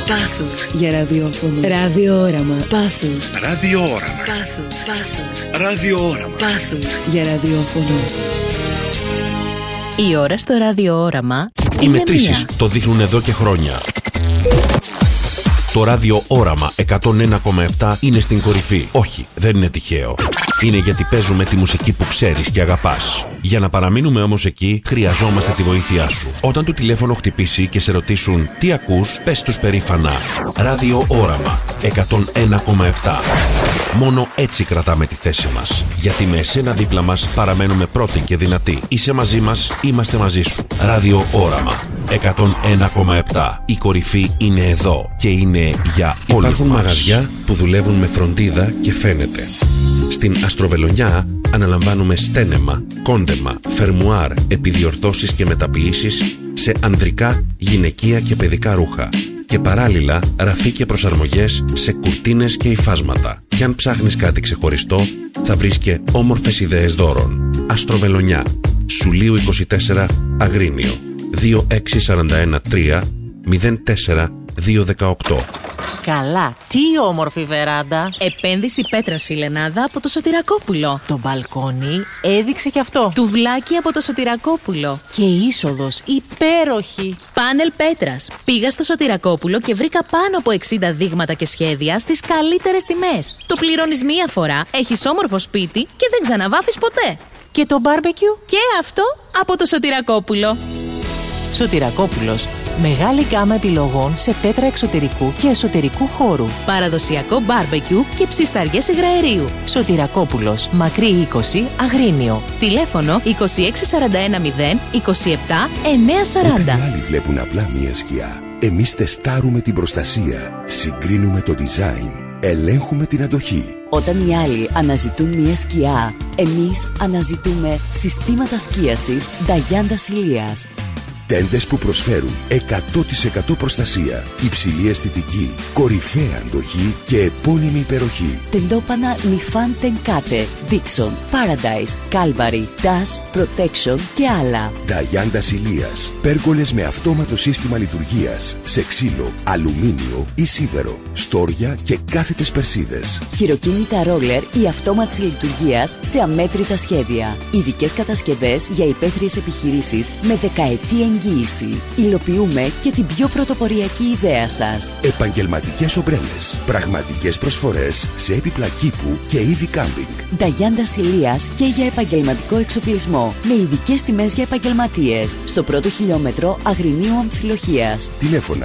Πάθος για ραδιόφωνο. Ραδιόραμα. Πάθος. Ραδιόραμα. Πάθος. Πάθος. Ραδιόραμα. Πάθος για ραδιόφωνο. Η ώρα στο ραδιόραμα. Οι μετρήσεις το δείχνουν εδώ και χρόνια. Το ραδιόραμα 101,7 είναι στην κορυφή. Όχι, δεν είναι τυχαίο. Είναι γιατί παίζουμε τη μουσική που ξέρεις και αγαπάς. Για να παραμείνουμε όμως εκεί, χρειαζόμαστε τη βοήθειά σου. Όταν το τηλέφωνο χτυπήσει και σε ρωτήσουν τι ακούς, πες τους περήφανα ραδιόραμα 101,7. Μόνο έτσι κρατάμε τη θέση μας. Γιατί με εσένα δίπλα μας παραμένουμε πρώτοι και δυνατοί. Είσαι μαζί μας, είμαστε μαζί σου. Ραδιόραμα 101,7. Η κορυφή είναι εδώ και είναι για όλους. Υπάρχουν μαγαζιά που δουλεύουν με φροντίδα και φαίνεται. Στην Αστροβελονιά αναλαμβάνουμε στένεμα, κόντεμα, φερμουάρ, επιδιορθώσεις και μεταποιήσεις σε ανδρικά, γυναικεία και παιδικά ρούχα. Και παράλληλα ραφή και προσαρμογές σε κουρτίνες και υφάσματα. Κι αν ψάχνεις κάτι ξεχωριστό, θα βρεις και όμορφες ιδέες δώρων. Αστροβελονιά, Σουλίου 24, Αγρίνιο, 26413 04218. Καλά, τι όμορφη βεράντα. Επένδυση πέτρας φιλενάδα από το Σωτηρακόπουλο. Το μπαλκόνι έδειξε κι αυτό. Τουβλάκι από το Σωτηρακόπουλο. Και είσοδος υπέροχη. Πάνελ πέτρας. Πήγα στο Σωτηρακόπουλο και βρήκα πάνω από 60 δείγματα και σχέδια στις καλύτερες τιμές. Το πληρώνεις μία φορά, έχεις όμορφο σπίτι και δεν ξαναβάφεις ποτέ. Και το μπάρμπεκιου και αυτό από το Σωτηρακόπουλο. Σωτηρακόπουλος. Μεγάλη γκάμα επιλογών σε πέτρα εξωτερικού και εσωτερικού χώρου. Παραδοσιακό μπάρμπεκιου και ψισταριές υγραερίου. Σωτηρακόπουλος. Μακρύ 20, Αγρίνιο. Τηλέφωνο 2641 0 27 940. Όταν οι άλλοι βλέπουν απλά μία σκιά, εμείς τεστάρουμε την προστασία, συγκρίνουμε το design, ελέγχουμε την αντοχή. Όταν οι άλλοι αναζητούν μία σκιά, εμείς αναζητούμε συστήματα σκίασης Νταγιάντα Ηλίας. Τέντες που προσφέρουν 100% προστασία, υψηλή αισθητική, κορυφαία αντοχή και επώνυμη υπεροχή. Τεντόπανα Νιφάν Τενκάτε, Dixon, Paradise, Calvary, Dash, Protection και άλλα. Νταγιάντα Ηλίας. Πέργολες με αυτόματο σύστημα λειτουργίας σε ξύλο, αλουμίνιο ή σίδερο, στόρια και κάθετες περσίδες. Χειροκίνητα ρόλερ ή αυτόματης λειτουργίας σε αμέτρητα σχέδια. Ειδικές κατασκευές για υπαίθριες επιχειρήσεις με δεκαετή εγγύηση. Υλοποιούμε και την πιο πρωτοποριακή ιδέα σας. Επαγγελματικές ομπρέλες. Πραγματικές προσφορές σε έπιπλα κήπου και είδη κάμπινγκ. Νταγιάντα Ηλίας και για επαγγελματικό εξοπλισμό. Με ειδικές τιμές για επαγγελματίες. Στο πρώτο χιλιόμετρο Αγρινίου Αμφιλοχίας. Τηλέφωνα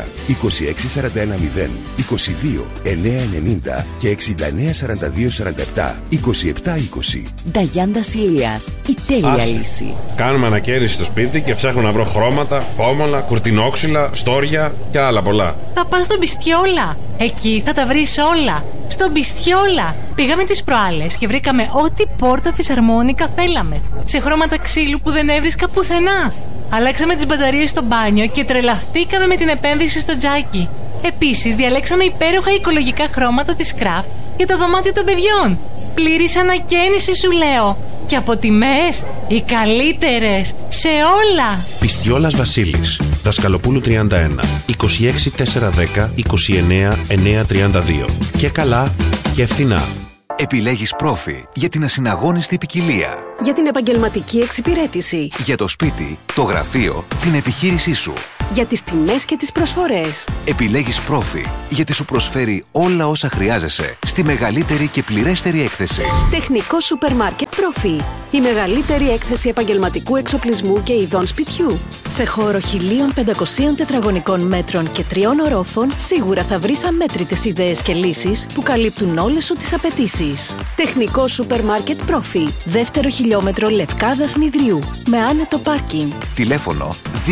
2641 0 22 990 και 69 42 47 27 20. Νταγιάντα Ηλίας. Η τέλεια λύση. Κάνουμε ανακαίνιση στο σπίτι και ψάχνω να βρω χρώματα, πόμολα, κουρτινόξυλα, στόρια και άλλα πολλά. Θα πας στον Πιστιόλα. Εκεί θα τα βρεις όλα. Στον Πιστιόλα. Πήγαμε τις προάλλες και βρήκαμε ό,τι πόρτα φυσαρμόνικα θέλαμε. Σε χρώματα ξύλου που δεν έβρισκα πουθενά. Αλλάξαμε τις μπαταρίες στο μπάνιο και τρελαθήκαμε με την επένδυση στο τζάκι. Επίσης διαλέξαμε υπέροχα οικολογικά χρώματα της Craft για το δωμάτιο των παιδιών. Πλήρης ανακαίνιση σου λέω. Και από τιμές οι καλύτερες σε όλα. Πιστιόλας Βασίλης, Δασκαλοπούλου 31, 26 410 29 932. Και καλά και φθηνά. Επιλέγεις Profi για την ασυναγώνιστη ποικιλία. Για την επαγγελματική εξυπηρέτηση. Για το σπίτι, το γραφείο, την επιχείρησή σου. Για τις τιμές και τις προσφορές. Επιλέγεις Profi γιατί σου προσφέρει όλα όσα χρειάζεσαι στη μεγαλύτερη και πληρέστερη έκθεση. Τεχνικό σούπερ μάρκετ Profi. Η μεγαλύτερη έκθεση επαγγελματικού εξοπλισμού και ειδών σπιτιού. Σε χώρο 1500 τετραγωνικών μέτρων και 3 ορόφων, σίγουρα θα βρεις αμέτρητες ιδέες και λύσεις που καλύπτουν όλες σου τις απαιτήσεις. Τεχνικό σούπερ μάρκετ Profi. Δεύτερο χιλιόμετρο Λευκάδας Νηδριού. Με άνετο πάρκινγκ. Τηλέφωνο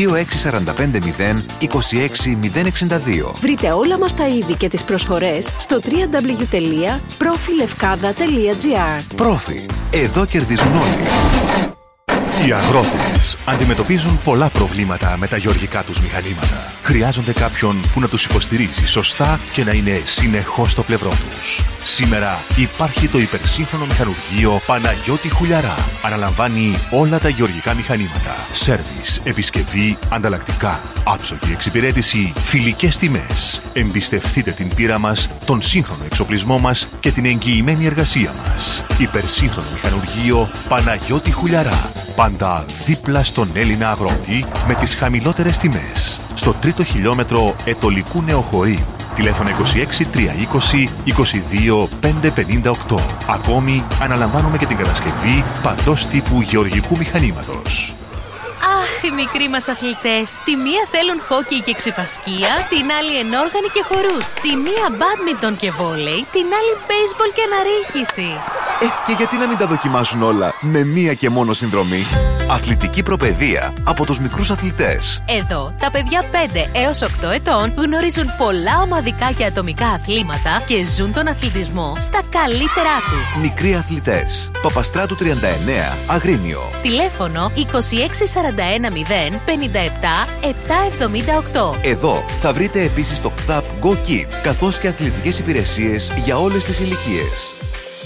2645 0 26 062. Βρείτε όλα μας τα είδη και τις προσφορές στο www.profilevkada.gr. Profi. Εδώ κερδίζουν όλοι. Οι αγρότες αντιμετωπίζουν πολλά προβλήματα με τα γεωργικά τους μηχανήματα. Χρειάζονται κάποιον που να τους υποστηρίζει σωστά και να είναι συνεχώς στο πλευρό τους. Σήμερα υπάρχει το υπερσύγχρονο μηχανουργείο Παναγιώτη Χουλιαρά. Αναλαμβάνει όλα τα γεωργικά μηχανήματα. Σέρβις, επισκευή, ανταλλακτικά, άψογη εξυπηρέτηση, φιλικές τιμές. Εμπιστευτείτε την πείρα μας, τον σύγχρονο εξοπλισμό μας και την εγγυημένη εργασία μας. Υπερσύγχρονο μηχανουργείο Παναγιώτη Χουλιαρά. Πάντα δίπλα στον Έλληνα αγρότη με τις χαμηλότερες τιμές. Στο 3ο χιλιόμετρο Ετωλικού Νεοχωρίου. Τηλέφωνο 26 320 22 558. Ακόμη αναλαμβάνουμε και την κατασκευή παντός τύπου γεωργικού μηχανήματος. Αχ, οι μικροί μας αθλητές. Τη μία θέλουν χόκι και ξεφασκία, την άλλη ενόργανη και χορούς. Τη μία μπάντμιντον και βόλεϊ, την άλλη μπέισμπολ και αναρρίχηση. Και γιατί να μην τα δοκιμάσουν όλα με μία και μόνο συνδρομή? Αθλητική προπαιδεία από τους μικρούς αθλητές. Εδώ, τα παιδιά 5 έως 8 ετών γνωρίζουν πολλά ομαδικά και ατομικά αθλήματα και ζουν τον αθλητισμό στα καλύτερά του. Μικροί αθλητές. Παπαστράτου 39, Αγρίνιο. Τηλέφωνο 2641 0 57 778. Εδώ θα βρείτε επίσης το KDAP Go Kit, καθώς και αθλητικές υπηρεσίες για όλες τις ηλικίες.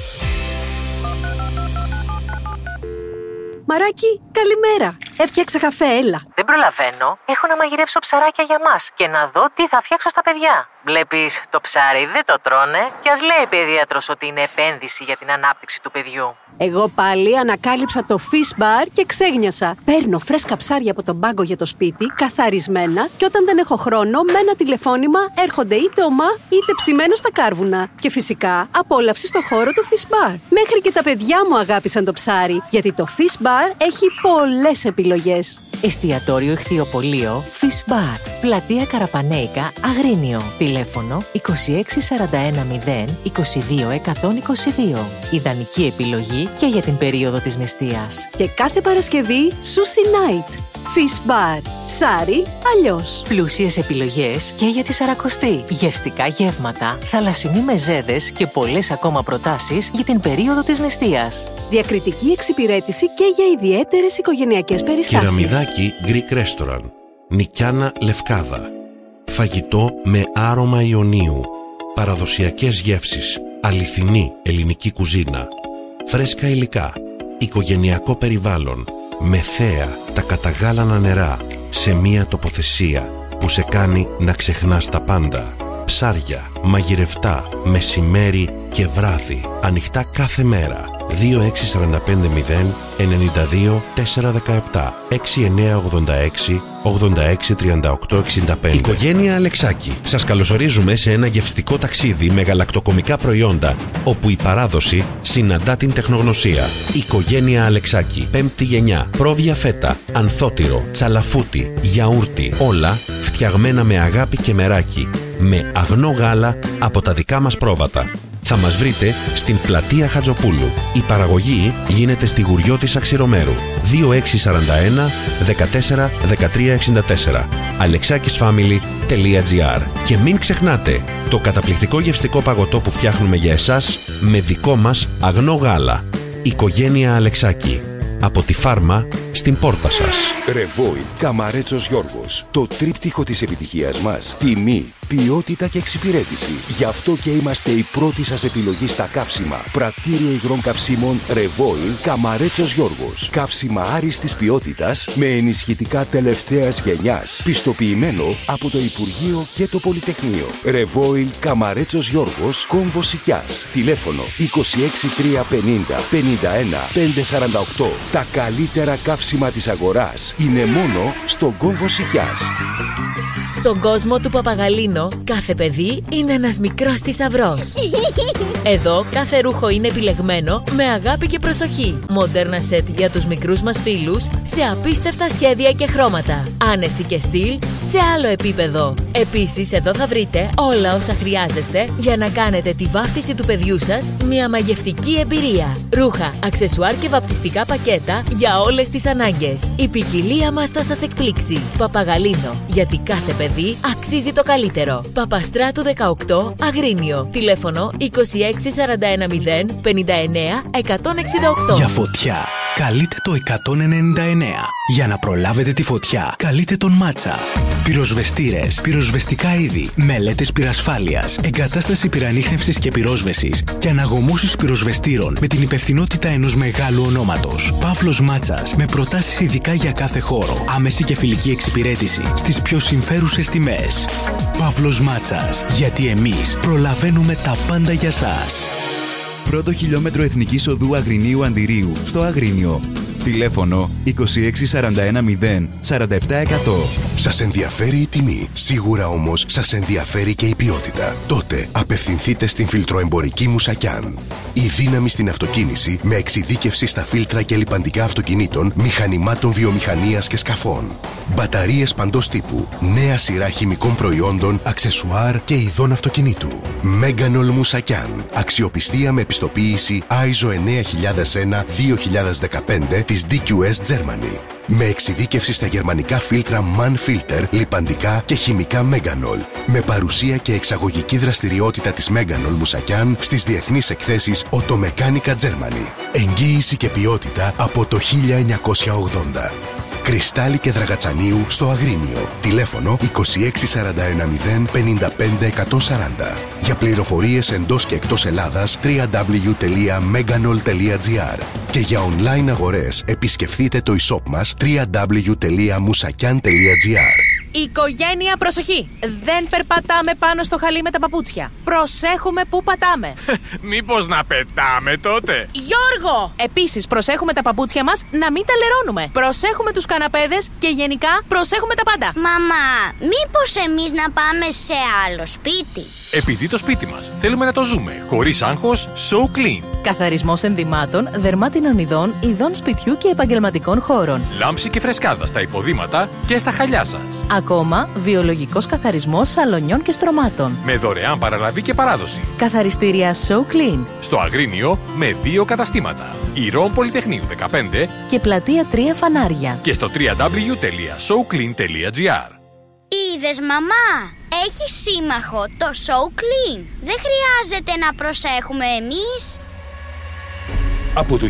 Μαράκι, καλημέρα. Έφτιαξα καφέ, έλα. Δεν προλαβαίνω. Έχω να μαγειρέψω ψαράκια για μας και να δω τι θα φτιάξω στα παιδιά. Βλέπεις, το ψάρι δεν το τρώνε και ας λέει η παιδίατρος ότι είναι επένδυση για την ανάπτυξη του παιδιού. Εγώ πάλι ανακάλυψα το Fish Bar και ξέγνιασα. Παίρνω φρέσκα ψάρια από τον πάγκο για το σπίτι, καθαρισμένα, και όταν δεν έχω χρόνο, με ένα τηλεφώνημα έρχονται είτε ομά είτε ψημένα στα κάρβουνα. Και φυσικά απόλαυση στο χώρο του Fish Bar. Μέχρι και τα παιδιά μου αγάπησαν το ψάρι, γιατί το Fish Bar έχει πολλές επιλογές. Εστιατόριο Ηχθειοπωλείο Fish Bar. Πλατεία Καραπανέικα, Αγρίνιο. Τηλέφωνο 2641 0 22 122. Ιδανική επιλογή και για την περίοδο της νηστείας. Και κάθε Παρασκευή Sushi Night. Fish Bar. Ψάρι αλλιώς. Πλούσιες επιλογές και για τη Σαρακοστή. Γευστικά γεύματα, θαλασσινοί μεζέδες και πολλές ακόμα προτάσεις για την περίοδο της νηστείας. Διακριτική εξυπηρέτηση και για ιδιαίτερες οικογενειακές περιστάσεις. Κεραμιδάκι Greek Restaurant. Νικιάνα Λευκάδα. Φαγητό με άρωμα Ιωνίου. Παραδοσιακές γεύσεις. Αληθινή ελληνική κουζίνα. Φρέσκα υλικά. Οικογενειακό περιβάλλον. Με θέα τα καταγάλανα νερά. Σε μία τοποθεσία που σε κάνει να ξεχνάς τα πάντα. Ψάρια, μαγειρευτά, μεσημέρι και βράδυ. Ανοιχτά κάθε μέρα. 2645 0 92 417 6986 86 38 65. Οικογένεια Αλεξάκη. Σας καλωσορίζουμε σε ένα γευστικό ταξίδι με γαλακτοκομικά προϊόντα, όπου η παράδοση συναντά την τεχνογνωσία. Οικογένεια Αλεξάκη. 5η γενιά. Πρόβια φέτα, ανθότυρο, τσαλαφούτι, γιαούρτι. Όλα φτιαγμένα με αγάπη και μεράκι. Με αγνό γάλα από τα δικά μας πρόβατα. Θα μας βρείτε στην πλατεία Χατζοπούλου. Η παραγωγή γίνεται στη Γουριώτης Αξιρομέρου. 2641 14 13 64. alexakisfamily.gr. Και μην ξεχνάτε το καταπληκτικό γευστικό παγωτό που φτιάχνουμε για εσάς με δικό μας αγνό γάλα. Οικογένεια Αλεξάκη. Από τη φάρμα στην πόρτα σας. Ρεβόιλ Καμαρέτσος Γιώργος. Το τρίπτυχο της επιτυχίας μας. Τιμή, ποιότητα και εξυπηρέτηση. Γι' αυτό και είμαστε η πρώτη σας επιλογή στα καύσιμα. Πρατήριο υγρών καυσίμων Ρεβόιλ Καμαρέτσος Γιώργος. Καύσιμα άριστης ποιότητας με ενισχυτικά τελευταίας γενιάς. Πιστοποιημένο από το Υπουργείο και το Πολυτεχνείο. Ρεβόιλ Καμαρέτσος Γιώργος, Κόμβο Σικιάς. Τηλέφωνο 26350 51 548. Τα καλύτερα καύσιμα της αγοράς είναι μόνο στον Κόμβο Σικιάς. Στον κόσμο του Παπαγαλίνο, κάθε παιδί είναι ένας μικρός θησαυρός. Εδώ κάθε ρούχο είναι επιλεγμένο με αγάπη και προσοχή. Μοντέρνα σετ για τους μικρούς μας φίλους σε απίστευτα σχέδια και χρώματα. Άνεση και στυλ σε άλλο επίπεδο. Επίσης, εδώ θα βρείτε όλα όσα χρειάζεστε για να κάνετε τη βάφτιση του παιδιού σας μια μαγευτική εμπειρία. Ρούχα, αξεσουάρ και βαπτιστικά πακέτα για όλες τις ανάγκες. Η ποικιλία μας θα σας εκπλήξει. Παπαγαλίνο, γιατί κάθε παιδί αξίζει το καλύτερο. Παπαστράτου 18, Αγρίνιο. Τηλέφωνο 2641 0 59 168. Για φωτιά καλείτε το 199. Για να προλάβετε τη φωτιά, καλείτε τον Μάτσα. Πυροσβεστήρες, πυροσβεστικά είδη, μελέτες πυρασφάλειας, εγκατάσταση πυρανίχνευσης και πυρόσβεσης και αναγωμώσεις πυροσβεστήρων με την υπευθυνότητα ενός μεγάλου ονόματος. Παύλος Μάτσας, με προτάσεις ειδικά για κάθε χώρο, άμεση και φιλική εξυπηρέτηση στις πιο συμφέρουσες τιμές. Παύλος Μάτσας, γιατί εμείς προλαβαίνουμε τα πάντα για σας. Πρώτο χιλιόμετρο Εθνικής Οδού Αγρινίου Αντιρίου στο Αγρίνιο. Τηλέφωνο 26490 47%. Σας ενδιαφέρει η τιμή, σίγουρα όμως σας ενδιαφέρει και η ποιότητα. Τότε απευθυνθείτε στην Φιλτροεμπορική Μουσακιάν. Η δύναμη στην αυτοκίνηση με εξειδίκευση στα φίλτρα και λιπαντικά αυτοκινήτων, μηχανημάτων βιομηχανίας και σκαφών. Μπαταρίες παντός τύπου, νέα σειρά χημικών προϊόντων, αξεσουάρ και ειδών αυτοκινήτου. Μέγκανολ Μουσακιάν. Αξιοπιστία με επιστοποίηση ISO 9001-2015 της DQS Germany. Με εξειδίκευση στα γερμανικά φίλτρα MAN Filter, λιπαντικά και χημικά Μέγκανολ. Με παρουσία και εξαγωγική δραστηριότητα της Μέγκανολ Μουσακιάν στις διεθνείς εκθέσεις Automechanica Germany. Εγγύηση και ποιότητα από το 1980. Κρυστάλλι και Δραγατσανίου στο Αγρίνιο. Τηλέφωνο 26400 Για πληροφορίες εντός και εκτός Ελλάδας www.meganol.gr. Και για online αγορές επισκεφτείτε το e-shop μας www.mousakian.gr. Οικογένεια, προσοχή! Δεν περπατάμε πάνω στο χαλί με τα παπούτσια. Προσέχουμε πού πατάμε. Μήπως να πετάμε τότε? Γιώργο! Επίσης, προσέχουμε τα παπούτσια μας να μην τα λερώνουμε. Προσέχουμε τους καναπέδες και γενικά προσέχουμε τα πάντα. Μαμά, μήπως εμείς να πάμε σε άλλο σπίτι? Επειδή το σπίτι μας θέλουμε να το ζούμε χωρίς άγχος, So Clean. Καθαρισμός ενδυμάτων, δερμάτινων ειδών, ειδών σπιτιού και επαγγελματικών χώρων. Λάμψη και φρεσκάδα στα υποδήματα και στα χαλιά σας. Ακόμα, βιολογικός καθαρισμός σαλονιών και στρωμάτων. Με δωρεάν παραλαβή και παράδοση. Καθαριστήρια So Clean. Στο Αγρίνιο με 2 καταστήματα. Ηρών Πολυτεχνείου 15 και πλατεία 3 Φανάρια. Και στο www.showclean.gr. Είδες, μαμά, έχει σύμμαχο το So Clean. Δεν χρειάζεται να προσέχουμε εμείς. Από το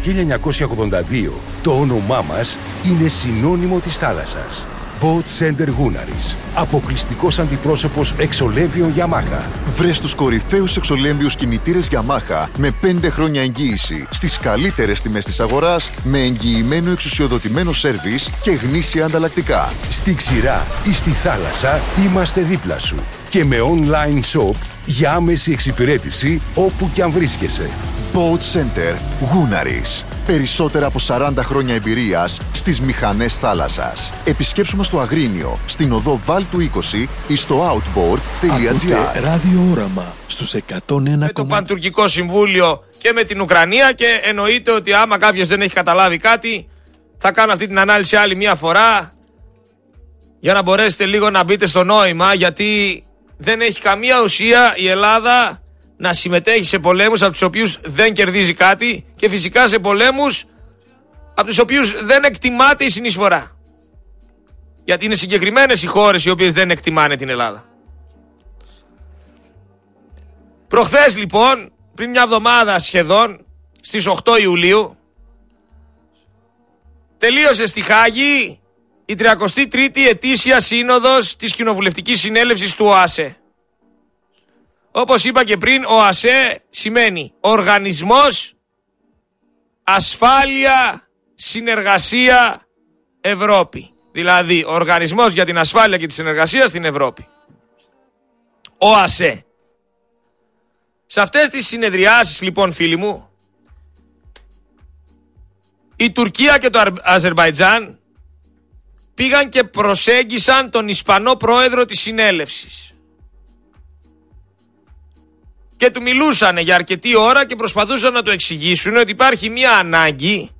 1982 το όνομά μας είναι συνώνυμο της θάλασσας. Boat Center Gunaris. Αποκλειστικός αντιπρόσωπος εξολέμβιων Yamaha. Βρες τους κορυφαίους εξολέμβιους κινητήρες Yamaha με 5 χρόνια εγγύηση στις καλύτερες τιμές της αγοράς, με εγγυημένο εξουσιοδοτημένο σέρβις και γνήσια ανταλλακτικά. Στη ξηρά ή στη θάλασσα είμαστε δίπλα σου. Και με online shop για άμεση εξυπηρέτηση όπου κι αν βρίσκεσαι. Boat Center Gunaris. Περισσότερα από 40 χρόνια εμπειρίας στις μηχανές θάλασσας. Επισκέψου μας στο Αγρίνιο, στην οδό Βάλτου 20 ή στο outboard.gr. Ακούτε ραδιόοραμα στους 101. Με το Παντουρκικό Συμβούλιο και με την Ουκρανία, και εννοείται ότι άμα κάποιος δεν έχει καταλάβει κάτι, θα κάνω αυτή την ανάλυση άλλη μια φορά για να μπορέσετε λίγο να μπείτε στο νόημα, γιατί δεν έχει καμία ουσία η Ελλάδα να συμμετέχει σε πολέμους από τους οποίους δεν κερδίζει κάτι, και φυσικά σε πολέμους από τους οποίους δεν εκτιμάται η συνεισφορά. Γιατί είναι συγκεκριμένες οι χώρες οι οποίες δεν εκτιμάνε την Ελλάδα. Προχθές λοιπόν, πριν μια εβδομάδα σχεδόν, στις 8 Ιουλίου, τελείωσε στη Χάγη η 33η ετήσια σύνοδος της Κοινοβουλευτικής Συνέλευσης του ΟΑΣΕ. Όπως είπα και πριν, ο ΟΑΣΕ σημαίνει Οργανισμός Ασφάλεια Συνεργασία Ευρώπη. Δηλαδή, Οργανισμός για την Ασφάλεια και τη Συνεργασία στην Ευρώπη. ΟΑΣΕ. Σε αυτές τις συνεδριάσεις, λοιπόν, φίλοι μου, η Τουρκία και το Αζερμπαϊτζάν πήγαν και προσέγγισαν τον Ισπανό πρόεδρο της συνέλευσης. Και του μιλούσαν για αρκετή ώρα και προσπαθούσαν να του εξηγήσουν ότι υπάρχει μια ανάγκη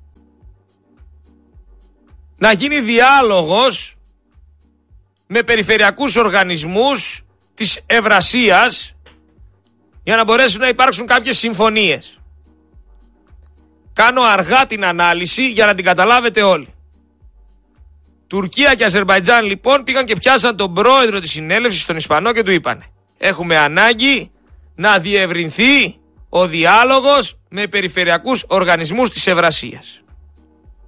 να γίνει διάλογος με περιφερειακούς οργανισμούς της Ευρασίας για να μπορέσουν να υπάρξουν κάποιες συμφωνίες. Κάνω αργά την ανάλυση για να την καταλάβετε όλοι. Τουρκία και Αζερμπαϊτζάν λοιπόν πήγαν και πιάσαν τον πρόεδρο της συνέλευσης, τον Ισπανό, και του είπανε: έχουμε ανάγκη να διευρυνθεί ο διάλογος με περιφερειακούς οργανισμούς της Ευρασίας.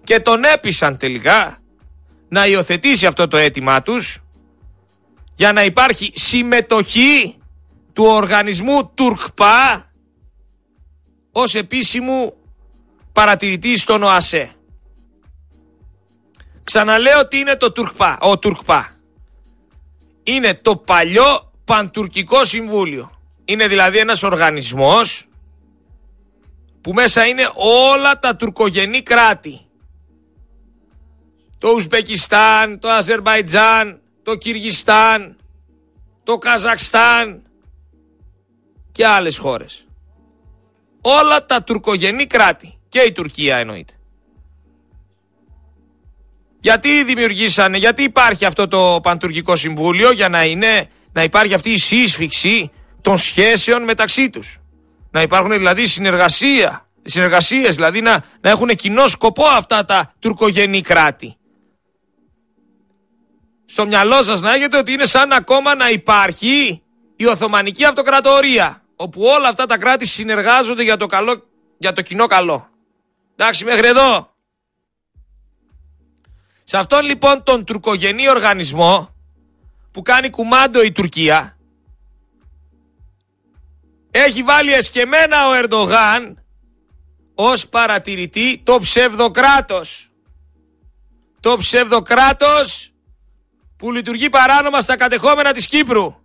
και τον έπεισαν τελικά να υιοθετήσει αυτό το αίτημά τους για να υπάρχει συμμετοχή του οργανισμού Τουρκπά ως επίσημου παρατηρητή στον ΟΑΣΕ. Ξαναλέω τι είναι το Τουρκπά. Ο Τουρκπά είναι το παλιό Παντουρκικό Συμβούλιο. Είναι δηλαδή ένας οργανισμός που μέσα είναι όλα τα τουρκογενή κράτη. Το Ουσμπεκιστάν, το Αζερμπαϊτζάν, το Κυργιστάν, το Καζακστάν και άλλες χώρες. Όλα τα τουρκογενή κράτη και η Τουρκία εννοείται. Γιατί δημιουργήσανε, γιατί υπάρχει αυτό το Παντουρκικό Συμβούλιο? Για να υπάρχει αυτή η σύσφιξη των σχέσεων μεταξύ τους. Να υπάρχουν δηλαδή συνεργασίες, δηλαδή να έχουν κοινό σκοπό αυτά τα τουρκογενή κράτη. Στο μυαλό σας να έχετε ότι είναι σαν ακόμα να υπάρχει η Οθωμανική Αυτοκρατορία, όπου όλα αυτά τα κράτη συνεργάζονται για το κοινό καλό. Εντάξει μέχρι εδώ? Σε αυτόν λοιπόν τον τουρκογενή οργανισμό που κάνει κουμάντο η Τουρκία, έχει βάλει εσκεμμένα ο Ερντογάν ως παρατηρητή το ψευδοκράτος. Το ψευδοκράτος που λειτουργεί παράνομα στα κατεχόμενα της Κύπρου.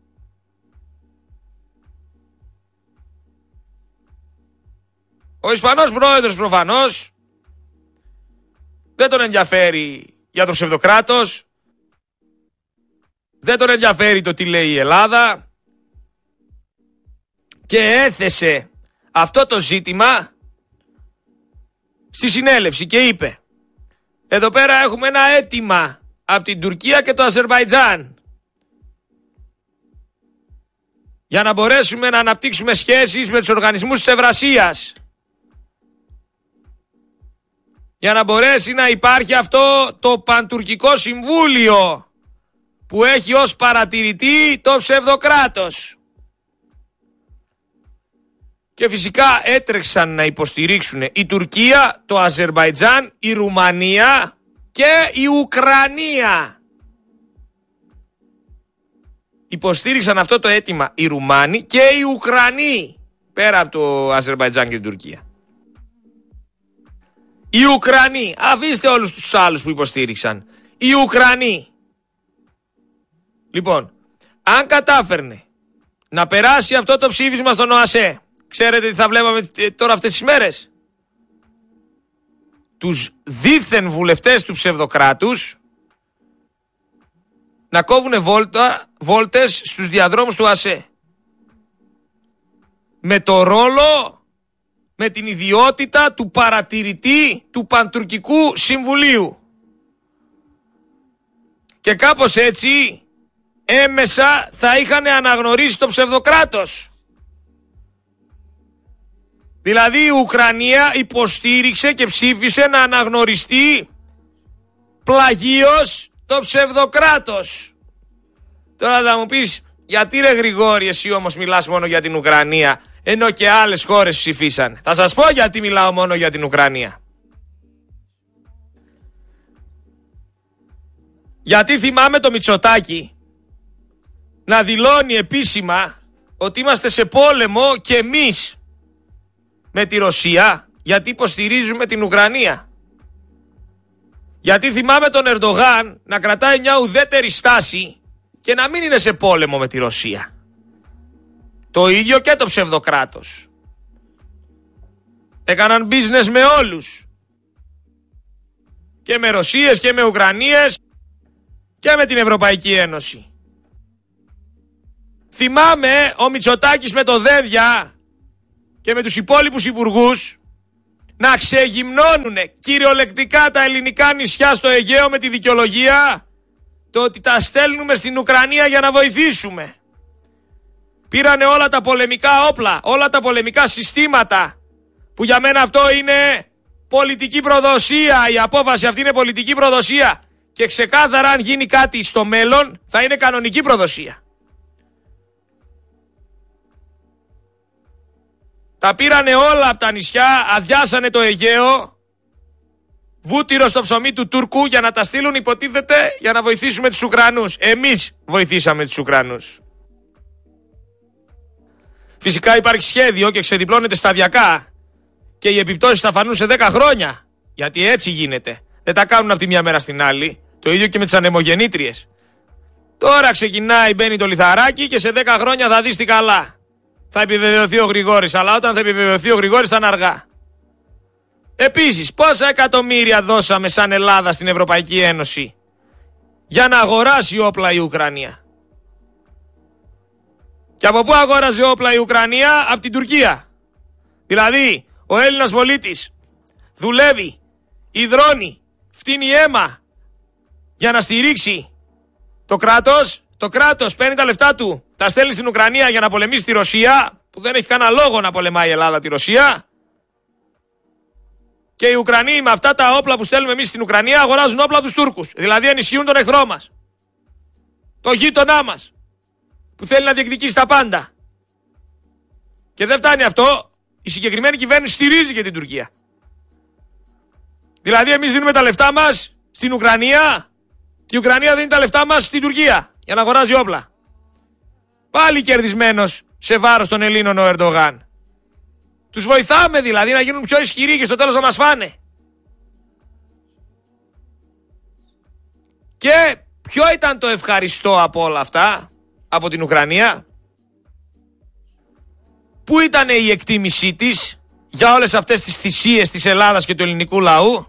Ο Ισπανός πρόεδρος προφανώς δεν τον ενδιαφέρει για το ψευδοκράτος, δεν τον ενδιαφέρει το τι λέει η Ελλάδα και έθεσε αυτό το ζήτημα στη συνέλευση και είπε: εδώ πέρα έχουμε ένα αίτημα από την Τουρκία και το Αζερμπαϊτζάν για να μπορέσουμε να αναπτύξουμε σχέσεις με τους οργανισμούς της Ευρασίας, για να μπορέσει να υπάρχει αυτό το Παντουρκικό Συμβούλιο που έχει ως παρατηρητή το ψευδοκράτος. Και φυσικά έτρεξαν να υποστηρίξουν η Τουρκία, το Αζερμπαϊτζάν, η Ρουμανία και η Ουκρανία. Υποστήριξαν αυτό το αίτημα οι Ρουμάνοι και οι Ουκρανοί, πέρα από το Αζερμπαϊτζάν και την Τουρκία. Οι Ουκρανοί, αφήστε όλους τους άλλους που υποστήριξαν. Οι Ουκρανοί. Λοιπόν, αν κατάφερνε να περάσει αυτό το ψήφισμα στον ΟΑΣΕ, ξέρετε τι θα βλέπαμε τώρα αυτές τις μέρες? Τους δίθεν βουλευτές του ψευδοκράτους να κόβουνε βόλτες στους διαδρόμους του ΟΑΣΕ. Με το ρόλο, με την ιδιότητα του παρατηρητή του Παντουρκικού Συμβουλίου. Και κάπως έτσι έμεσα θα είχαν αναγνωρίσει το ψευδοκράτος. Δηλαδή η Ουκρανία υποστήριξε και ψήφισε να αναγνωριστεί πλαγίως το ψευδοκράτος. Τώρα θα μου πεις, γιατί ρε Γρηγόρη εσύ όμως μιλάς μόνο για την Ουκρανία ενώ και άλλες χώρες ψηφίσαν? Θα σας πω γιατί μιλάω μόνο για την Ουκρανία. Γιατί θυμάμαι το Μητσοτάκη να δηλώνει επίσημα ότι είμαστε σε πόλεμο και εμείς με τη Ρωσία γιατί υποστηρίζουμε την Ουκρανία. Γιατί θυμάμαι τον Ερντογάν να κρατάει μια ουδέτερη στάση και να μην είναι σε πόλεμο με τη Ρωσία. Το ίδιο και το ψευδοκράτος. Έκαναν business με όλους. Και με Ρωσίες και με Ουκρανίες και με την Ευρωπαϊκή Ένωση. Θυμάμαι ο Μητσοτάκης με το Δένδια και με τους υπόλοιπους υπουργούς να ξεγυμνώνουν κυριολεκτικά τα ελληνικά νησιά στο Αιγαίο με τη δικαιολογία το ότι τα στέλνουμε στην Ουκρανία για να βοηθήσουμε. Πήρανε όλα τα πολεμικά όπλα, όλα τα πολεμικά συστήματα, που για μένα αυτό είναι πολιτική προδοσία. Η απόφαση αυτή είναι πολιτική προδοσία και ξεκάθαρα αν γίνει κάτι στο μέλλον θα είναι κανονική προδοσία. Τα πήρανε όλα από τα νησιά, αδειάσανε το Αιγαίο βούτυρο στο ψωμί του Τούρκου για να τα στείλουν, υποτίθεται, για να βοηθήσουμε τους Ουκρανούς. Εμείς βοηθήσαμε τους Ουκρανούς. Φυσικά υπάρχει σχέδιο και ξεδιπλώνεται σταδιακά και οι επιπτώσεις θα φανούν σε 10 χρόνια. Γιατί έτσι γίνεται. Δεν τα κάνουν από τη μια μέρα στην άλλη. Το ίδιο και με τις ανεμογεννήτριες. Τώρα ξεκινάει, μπαίνει το λιθαράκι και σε 10 χρόνια θα δεις τι καλά. Θα επιβεβαιωθεί ο Γρηγόρης, αλλά όταν θα επιβεβαιωθεί ο Γρηγόρης θα είναι αργά. Επίσης, πόσα εκατομμύρια δώσαμε σαν Ελλάδα στην Ευρωπαϊκή Ένωση για να αγοράσει όπλα η Ουκρανία? Και από πού αγόραζε όπλα η Ουκρανία? Από την Τουρκία. Δηλαδή, ο Έλληνας πολίτης δουλεύει, υδρώνει, φτύνει αίμα για να στηρίξει το κράτος. Το κράτος παίρνει τα λεφτά του, τα στέλνει στην Ουκρανία για να πολεμήσει τη Ρωσία, που δεν έχει κανένα λόγο να πολεμάει η Ελλάδα τη Ρωσία. Και οι Ουκρανοί με αυτά τα όπλα που στέλνουμε εμείς στην Ουκρανία αγοράζουν όπλα από τους Τούρκους. Δηλαδή ενισχύουν τον εχθρό μας, το γείτονά μας, που θέλει να διεκδικήσει τα πάντα. Και δεν φτάνει αυτό, η συγκεκριμένη κυβέρνηση στηρίζει και την Τουρκία. Δηλαδή εμείς δίνουμε τα λεφτά μας στην Ουκρανία και η Ουκρανία δίνει τα λεφτά μας στην Τουρκία για να αγοράζει όπλα. Πάλι κερδισμένος σε βάρος των Ελλήνων ο Ερντογάν. Τους βοηθάμε δηλαδή να γίνουν πιο ισχυροί και στο τέλος να μας φάνε. Και ποιο ήταν το ευχαριστώ από όλα αυτά, από την Ουκρανία? Πού ήταν η εκτίμησή της για όλες αυτές τις θυσίες της Ελλάδας και του ελληνικού λαού?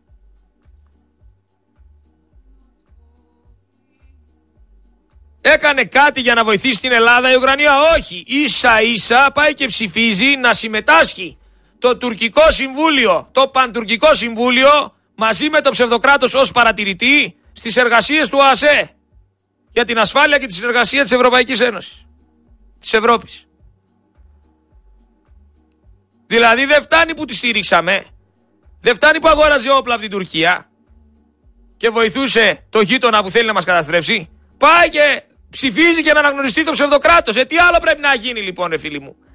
Έκανε κάτι για να βοηθήσει την Ελλάδα η Ουκρανία? Όχι. Ίσα ίσα πάει και ψηφίζει να συμμετάσχει το τουρκικό συμβούλιο, το παντουρκικό συμβούλιο, μαζί με το ψευδοκράτος ως παρατηρητή στις εργασίες του ΟΑΣΕ για την ασφάλεια και τη συνεργασία της Ευρωπαϊκής Ένωσης, της Ευρώπης. Δηλαδή δεν φτάνει που τη στήριξαμε, δεν φτάνει που αγόραζε όπλα από την Τουρκία και βοηθούσε το γείτονα που θέλει να μας καταστρέψει, πάει και ψηφίζει για να αναγνωριστεί το ψευδοκράτος. Τι άλλο πρέπει να γίνει λοιπόν, ρε φίλοι μου?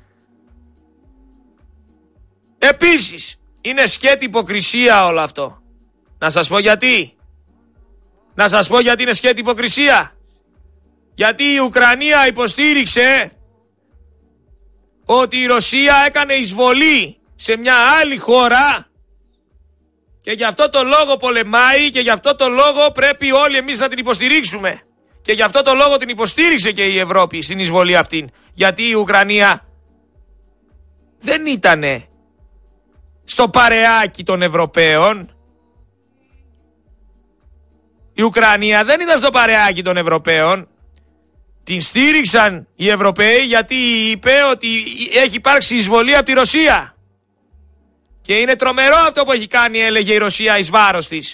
Επίσης, είναι σκέτη υποκρισία όλο αυτό. Να σας πω γιατί. Να σας πω γιατί είναι σκέτη υποκρισία. Γιατί η Ουκρανία υποστήριξε ότι η Ρωσία έκανε εισβολή σε μια άλλη χώρα και γι' αυτό το λόγο πολεμάει και γι' αυτό το λόγο πρέπει όλοι εμείς να την υποστηρίξουμε. Και γι' αυτό το λόγο την υποστήριξε και η Ευρώπη στην εισβολή αυτήν. Γιατί η Ουκρανία δεν ήτανε στο παρεάκι των Ευρωπαίων. Η Ουκρανία δεν ήταν στο παρεάκι των Ευρωπαίων. Την στήριξαν οι Ευρωπαίοι γιατί είπε ότι έχει υπάρξει εισβολή από τη Ρωσία. Και είναι τρομερό αυτό που έχει κάνει, έλεγε η Ρωσία, εις βάρος της.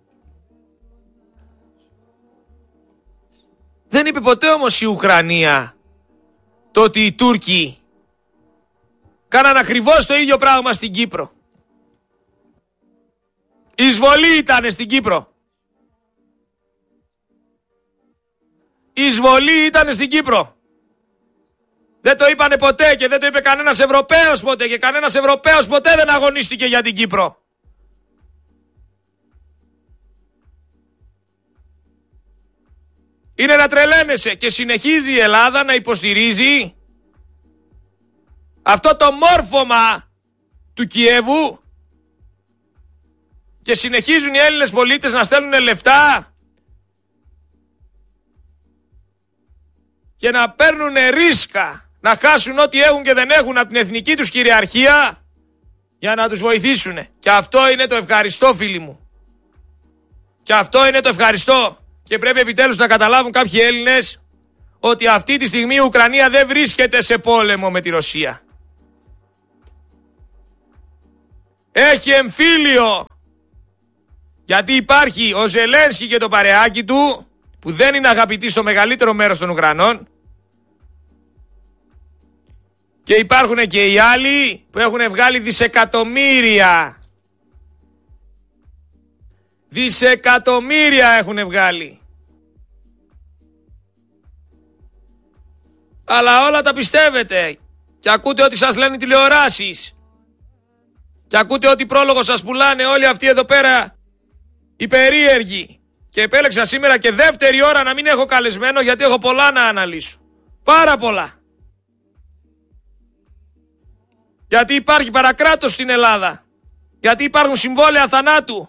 Δεν είπε ποτέ όμως η Ουκρανία το ότι οι Τούρκοι κάναν ακριβώς το ίδιο πράγμα στην Κύπρο. Η εισβολή ήταν στην Κύπρο. Η εισβολή ήταν στην Κύπρο. Δεν το είπανε ποτέ και δεν το είπε κανένας Ευρωπαίος ποτέ και κανένας Ευρωπαίος ποτέ δεν αγωνίστηκε για την Κύπρο. Είναι να τρελαίνεσαι και συνεχίζει η Ελλάδα να υποστηρίζει αυτό το μόρφωμα του Κιέβου και συνεχίζουν οι Έλληνες πολίτες να στέλνουν λεφτά και να παίρνουν ρίσκα να χάσουν ό,τι έχουν και δεν έχουν από την εθνική τους κυριαρχία για να τους βοηθήσουν. Και αυτό είναι το ευχαριστώ, φίλοι μου. Και αυτό είναι το ευχαριστώ. Και πρέπει επιτέλους να καταλάβουν κάποιοι Έλληνες ότι αυτή τη στιγμή η Ουκρανία δεν βρίσκεται σε πόλεμο με τη Ρωσία. Έχει εμφύλιο. Γιατί υπάρχει ο Ζελένσκι και το παρεάκι του που δεν είναι αγαπητοί στο μεγαλύτερο μέρος των Ουκρανών. Και υπάρχουν και οι άλλοι που έχουν βγάλει δισεκατομμύρια. Δισεκατομμύρια έχουν βγάλει. Αλλά όλα τα πιστεύετε. Και ακούτε ό,τι σας λένε οι τηλεοράσεις. Και ακούτε ό,τι πρόλογο σας πουλάνε όλοι αυτοί εδώ πέρα οι περίεργοι. Και επέλεξα σήμερα και δεύτερη ώρα να μην έχω καλεσμένο, γιατί έχω πολλά να αναλύσω. Πάρα πολλά. Γιατί υπάρχει παρακράτος στην Ελλάδα. Γιατί υπάρχουν συμβόλαια θανάτου.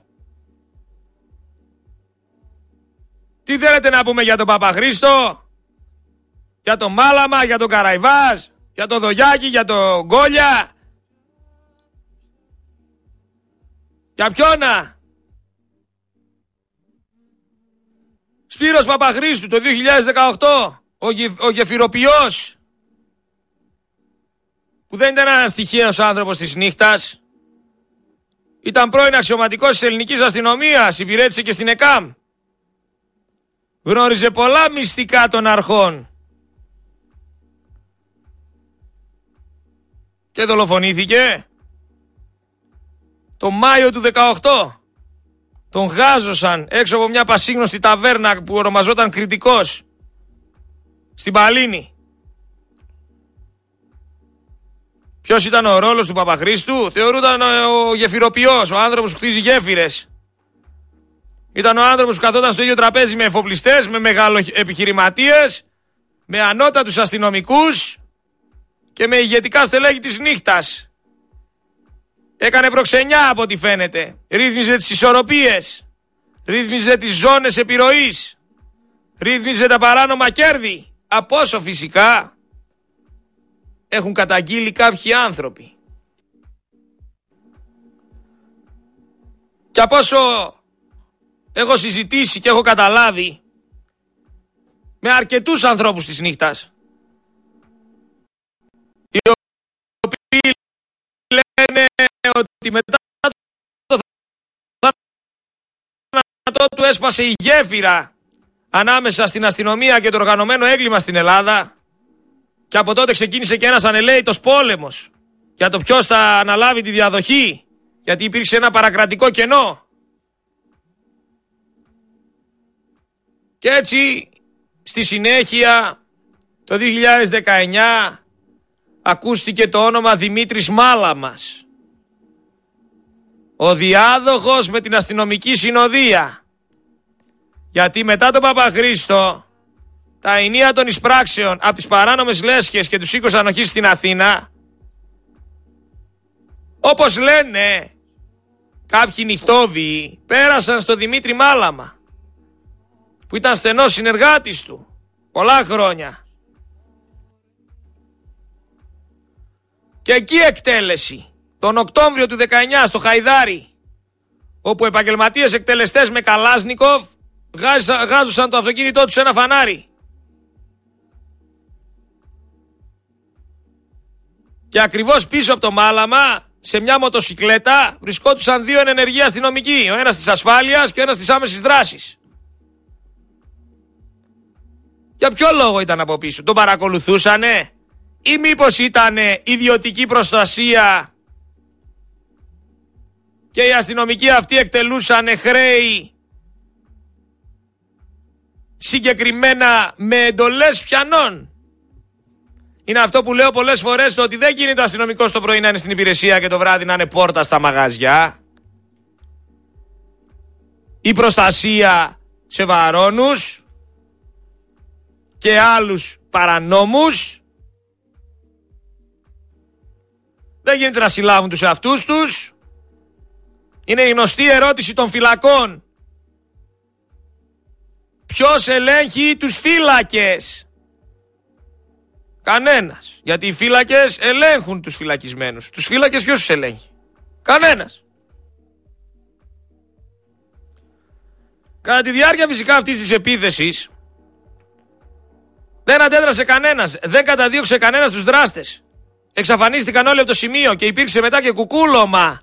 Τι θέλετε να πούμε για τον Παπαχρήστο, για τον Μάλαμα, για τον Καραϊβάς, για τον Δογιάκη, για τον Γκόλια? Για ποιόνα? Σπύρος Παπαχρήστου το 2018, ο γεφυροποιός, που δεν ήταν ένας τυχαίος άνθρωπος της νύχτας. Ήταν πρώην αξιωματικός της ελληνικής αστυνομίας, υπηρέτησε και στην ΕΚΑΜ. Γνώριζε πολλά μυστικά των αρχών. Και δολοφονήθηκε το Μάιο του 18. Τον γάζωσαν έξω από μια πασίγνωστη ταβέρνα που ονομαζόταν Κριτικός, στην Παλίνη. Ποιος ήταν ο ρόλος του Παπαχρήστου? Θεωρούταν ο γεφυροποιός, ο άνθρωπος που χτίζει γέφυρες. Ήταν ο άνθρωπος που καθόταν στο ίδιο τραπέζι με εφοπλιστές, με μεγαλοεπιχειρηματίες, με ανώτατους αστυνομικούς και με ηγετικά στελέχη της νύχτας. Έκανε προξενιά από ό,τι φαίνεται. Ρύθμιζε τις ισορροπίες. Ρύθμιζε τις ζώνες επιρροής. Ρύθμιζε τα παράνομα κέρδη. Από όσο φυσικά έχουν καταγγείλει κάποιοι άνθρωποι. Και από όσο έχω συζητήσει και έχω καταλάβει με αρκετούς ανθρώπους της νύχτας, οι οποίοι λένε ότι μετά το θάνατό του έσπασε η γέφυρα ανάμεσα στην αστυνομία και το οργανωμένο έγκλημα στην Ελλάδα, και από τότε ξεκίνησε και ένας ανελαίητος πόλεμος για το ποιος θα αναλάβει τη διαδοχή, γιατί υπήρξε ένα παρακρατικό κενό. Και έτσι στη συνέχεια το 2019 ακούστηκε το όνομα Δημήτρης Μάλαμας, ο διάδοχος με την αστυνομική συνοδεία. Γιατί μετά τον Παπαχρήστο, τα ενία των εισπράξεων από τις παράνομες λέσχες και τους οίκους ανοχής στην Αθήνα, όπως λένε κάποιοι νυχτόβιοι, πέρασαν στο Δημήτρη Μάλαμα, που ήταν στενός συνεργάτης του πολλά χρόνια. Και εκεί εκτέλεση τον Οκτώβριο του 19 στο Χαϊδάρι, όπου επαγγελματίες εκτελεστές με Καλάσνικοφ γάζουσαν το αυτοκίνητό τους σε ένα φανάρι. Και ακριβώς πίσω από το Μάλαμα, σε μια μοτοσικλέτα, βρισκόντουσαν δύο ενεργοί αστυνομικοί, ο ένας της ασφάλειας και ο ένας της άμεσης δράσης. Για ποιο λόγο ήταν από πίσω? Τον παρακολουθούσανε ή μήπως ήταν ιδιωτική προστασία και οι αστυνομικοί αυτοί εκτελούσαν χρέη συγκεκριμένα με εντολές πιανών? Είναι αυτό που λέω πολλές φορές, το ότι δεν γίνεται ο αστυνομικός το πρωί να είναι στην υπηρεσία και το βράδυ να είναι πόρτα στα μαγαζιά. Η προστασία σε βαρώνους και άλλους παρανόμους δεν γίνεται να συλλάβουν τους εαυτούς τους. Είναι η γνωστή ερώτηση των φυλακών. Ποιος ελέγχει τους φύλακες? Κανένας. Γιατί οι φύλακες ελέγχουν τους φυλακισμένους. Τους φύλακες ποιος τους ελέγχει? Κανένας. Κατά τη διάρκεια φυσικά αυτής της επίθεσης δεν αντέδρασε κανένας, δεν καταδίωξε κανένας τους δράστες. Εξαφανίστηκαν όλοι από το σημείο και υπήρξε μετά και κουκούλωμα.